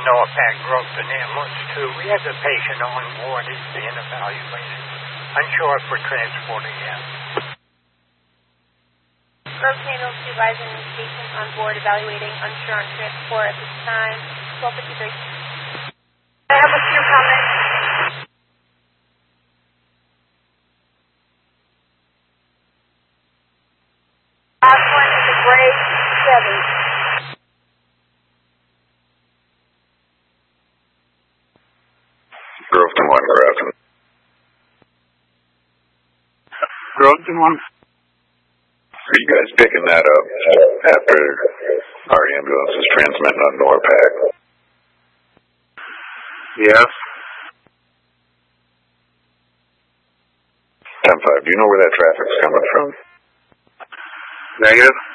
NORPAC Groveton Ambulance 2. We have the patient on board. He's being evaluated. Unsure for transport again. Groveton Ambulance 2 advising patient on board evaluating unsure on transport at this time. 12:53. I have a few comments. Last one is a grade 7. Groveton 1, Groveton. Groveton 1. Are you guys picking that up after our ambulance is transmitting on NORPAC? Yes. 10-5, do you know where that traffic's coming from? Negative.